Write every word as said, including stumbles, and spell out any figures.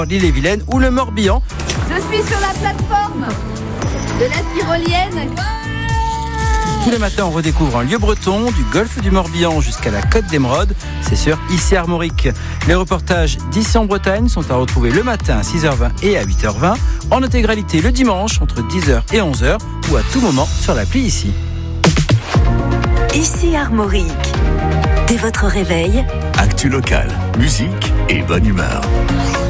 l'Ille-et-Vilaine ou le Morbihan. Je suis sur la plateforme de la tyrolienne. Tous les matins, on redécouvre un lieu breton, du golfe du Morbihan jusqu'à la côte d'Émeraude. C'est sur Issy-Armorique. Les reportages d'ici en Bretagne sont à retrouver le matin à six heures vingt et à huit heures vingt, en intégralité le dimanche entre dix heures et onze heures ou à tout moment sur l'appli Ici. Issy-Armorique. Dès votre réveil, actu local, musique et bonne humeur.